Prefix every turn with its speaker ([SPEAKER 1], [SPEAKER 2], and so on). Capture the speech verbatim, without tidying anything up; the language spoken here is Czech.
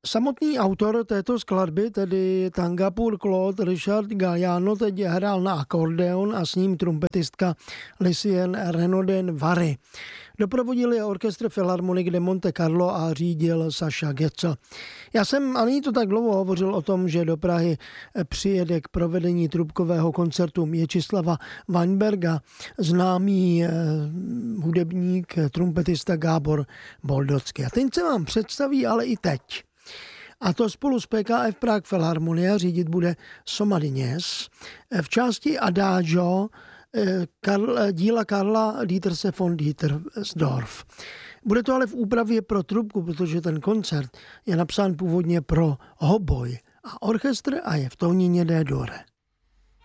[SPEAKER 1] Samotný autor této skladby, tedy Tangapur Claude Richard Galliano, teď hrál na akordeon a s ním trumpetistka Lucien Renaudin Vary. Doprovodili orchestr Philharmonique de Monte Carlo a řídil Saša Getzel. Já jsem, a není to tak dlouho, hovořil o tom, že do Prahy přijede k provedení trubkového koncertu Měčislava Weinberga známý eh, hudebník, trumpetista Gábor Boldocký. A ten se vám představí ale i teď. A to spolu s P K F Prague Philharmonia řídit bude Somadiněs v části Adagio Karl, díla Karla Dieterse von Dietersdorf. Bude to ale v úpravě pro trubku, protože ten koncert je napsán původně pro hoboj a orchestr a je v tónině D-dur.